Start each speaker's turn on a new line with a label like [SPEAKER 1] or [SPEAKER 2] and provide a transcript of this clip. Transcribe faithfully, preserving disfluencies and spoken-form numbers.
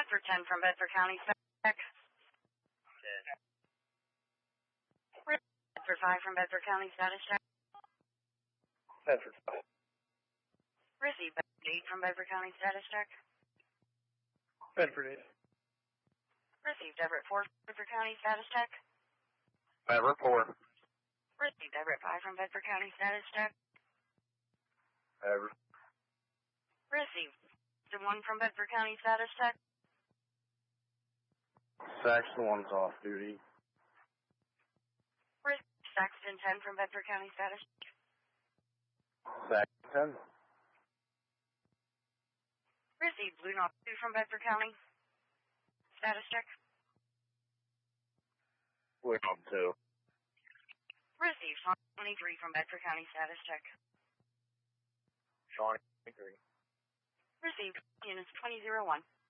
[SPEAKER 1] Bedford ten from Bedford County, status check. Bedford five from Bedford County, status check.
[SPEAKER 2] Bedford five.
[SPEAKER 1] Received Bedford eight from Bedford County, status check.
[SPEAKER 2] Bedford eight.
[SPEAKER 1] Received Everett four from Bedford County, status check.
[SPEAKER 2] Everett four.
[SPEAKER 1] Received Everett five from Bedford County, status check.
[SPEAKER 2] Everett.
[SPEAKER 1] Received one from Bedford County, status check.
[SPEAKER 2] Saxton one's off duty.
[SPEAKER 1] Received Saxton ten from Bedford County, status check.
[SPEAKER 2] Saxton.
[SPEAKER 1] Received Blue Knob two from Bedford County, status check.
[SPEAKER 2] Blue Knob two.
[SPEAKER 1] Received Sean twenty-three from Bedford County, status check.
[SPEAKER 2] Sean twenty-three.
[SPEAKER 1] Received units twenty oh one.